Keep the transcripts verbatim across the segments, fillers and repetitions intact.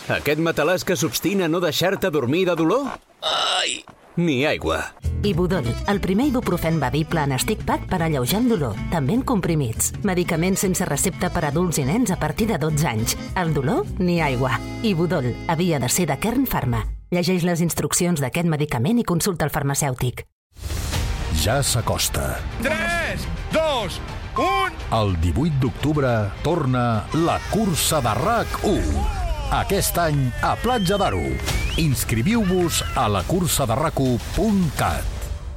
Aquest matalàs que s'obstina a no deixar-te dormir de dolor? Ai! Ni aigua. Ibudol, el primer ibuprofen bevible en stick pack per alleujar el dolor, també en comprimits. Medicaments sense recepta per adults i nens a partir de dotze anys. El dolor, ni aigua. Ibudol, havia de ser de Kern Pharma. Llegeix les instruccions d'aquest medicament i consulta el farmacèutic. Ja s'acosta. tres, dos, un... El divuit d'octubre torna la cursa de RAC u. Aquest any a Platja d'Aro. Inscriviu-vos a la cursa de rac u punt cat.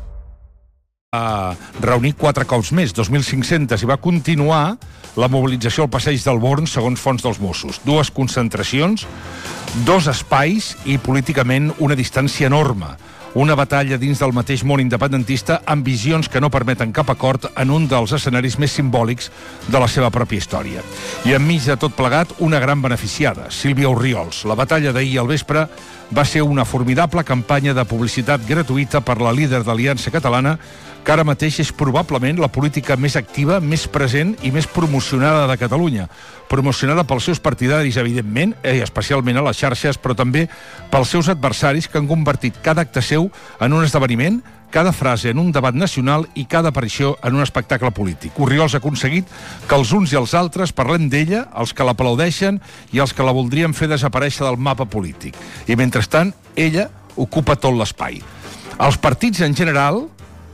A reunir quatre cops més, dos mil cinc-cents, i va continuar la mobilització al passeig del Born, segons fonts dels Mossos. Dues concentracions, dos espais i políticament una distància enorme. Una batalla dins del mateix món independentista amb visions que no permeten cap acord en un dels escenaris més simbòlics de la seva pròpia història. I enmig de tot plegat, una gran beneficiada, Sílvia Orriols. La batalla d'ahir al vespre va ser una formidable campanya de publicitat gratuïta per la líder d'Aliança Catalana, que ara mateix és probablement la política més activa, més present i més promocionada de Catalunya. Promocionada pels seus partidaris, evidentment, i especialment a les xarxes, però també pels seus adversaris, que han convertit cada acte seu en un esdeveniment, cada frase en un debat nacional i cada aparició en un espectacle polític. Orriols ha aconseguit que els uns i els altres parlem d'ella, els que l'aplaudeixen i els que la voldrien fer desaparèixer del mapa polític. I mentrestant, ella ocupa tot l'espai. Els partits en general...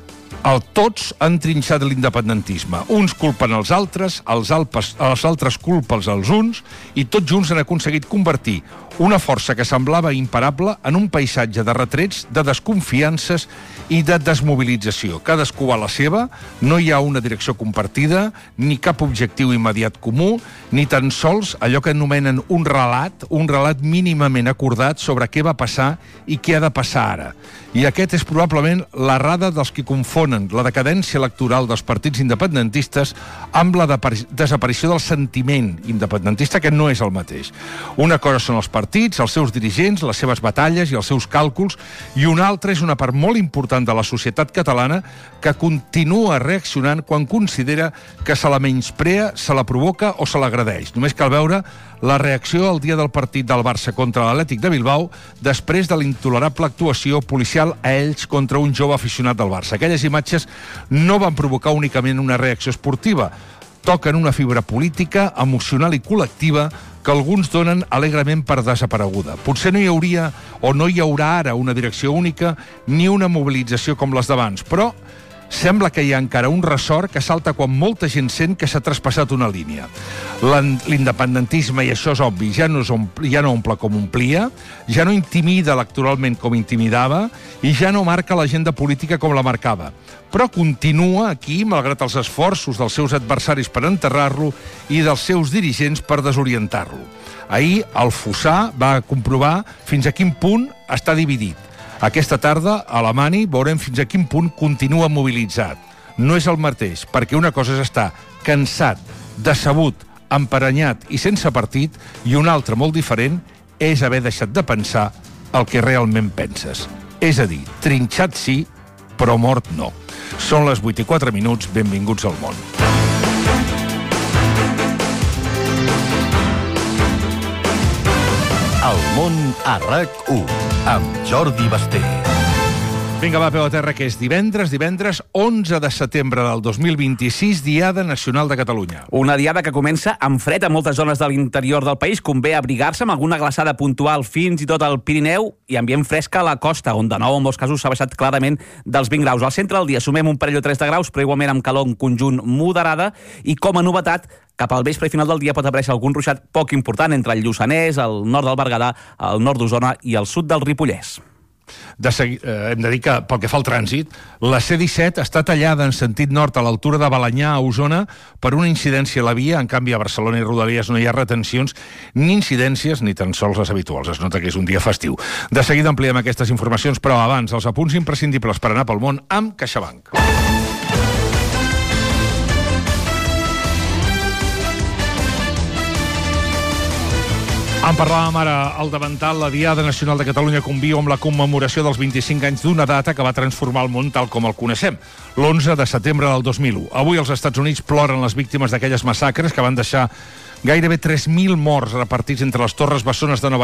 El tots han trinxat l'independentisme. Uns culpen els altres, els, alpes, els altres culpen els uns, i tots junts han aconseguit convertir una força que semblava imparable en un paisatge de retrets, de desconfiances i de desmobilització. Cadascú va a la seva, no hi ha una direcció compartida, ni cap objectiu immediat comú, ni tan sols allò que anomenen un relat, un relat mínimament acordat sobre què va passar i què ha de passar ara. I aquest és probablement l'errada dels que confonen la decadència electoral dels partits independentistes amb la desaparició del sentiment independentista, que no és el mateix. Una cosa són els partits, els seus dirigents, les seves batalles i els seus càlculs, i una altra és una part molt important de la societat catalana que continua reaccionant quan considera que se la menysprea, se la provoca o se l'agredeix. Només cal veure la reacció al dia del partit del Barça contra l'Atlètic de Bilbao després de l'intolerable actuació policial a ells contra un jove aficionat del Barça. Aquelles imatges no van provocar únicament una reacció esportiva, toquen una fibra política, emocional i col·lectiva que alguns donen alegrement per desapareguda. Potser no hi hauria o no hi haurà ara una direcció única ni una mobilització com les d'abans, però sembla que hi ha encara un ressort que salta quan molta gent sent que s'ha traspassat una línia. L'independentisme, i això és obvi, ja no, és ompli, ja no omple com omplia, ja no intimida electoralment com intimidava i ja no marca l'agenda política com la marcava. Però continua aquí, malgrat els esforços dels seus adversaris per enterrar-lo i dels seus dirigents per desorientar-lo. Ahir, el Fossà va comprovar fins a quin punt està dividit. Aquesta tarda, a la Mani, veurem fins a quin punt continua mobilitzat. No és el mateix, perquè una cosa és estar cansat, decebut, emparanyat i sense partit, i una altra molt diferent és haver deixat de pensar el que realment penses. És a dir, trinxat sí, però mort no. Són les vuit i quatre minuts, benvinguts al món. El món a RAC u, amb Jordi Basté. Vinga, va, peu a terra, que és divendres, divendres onze de setembre del dos mil vint-i-sis, Diada Nacional de Catalunya. Una diada que comença amb fred a moltes zones de l'interior del país. Convé abrigar-se amb alguna glaçada puntual fins i tot al Pirineu i ambient fresc a la costa, on de nou en molts casos s'ha baixat clarament dels vint graus. Al centre del dia sumem un parell o tres de graus, però igualment amb calor en conjunt moderada, i com a novetat, cap al vespre i final del dia pot aparèixer algun ruixat poc important entre el Lluçanès, el nord del Berguedà, el nord d'Osona i el sud del Ripollès. De segui... eh, hem de dir que, pel que fa al trànsit, la C disset està tallada en sentit nord a l'altura de Balenyà, a Osona, per una incidència a la via. En canvi, a Barcelona i Rodalies no hi ha retencions ni incidències, ni tan sols les habituals. Es nota que és un dia festiu. De seguida ampliem aquestes informacions, però abans, els apunts imprescindibles per anar pel món amb CaixaBank. En parlàvem ara al davantal, la Diada Nacional de Catalunya conviu amb la commemoració dels vint-i-cinc anys d'una data que va transformar el món tal com el coneixem, l'onze de setembre del dos mil u. Avui els Estats Units ploren les víctimes d'aquelles massacres que van deixar gairebé tres mil morts repartits entre les torres bessones de Nova